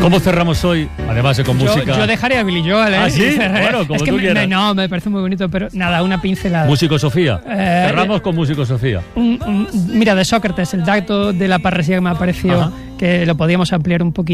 ¿Cómo cerramos hoy? Además de con música. Yo dejaría a Billy Joel, ¿eh? ¿Ah, sí? Bueno, como es que tú quieras. me parece muy bonito, pero nada, una pincelada. Músico Sofía. Cerramos con Músico Sofía. Mira, de Sócrates, el dato de la parresía que me ha parecido, que lo podíamos ampliar un poquito.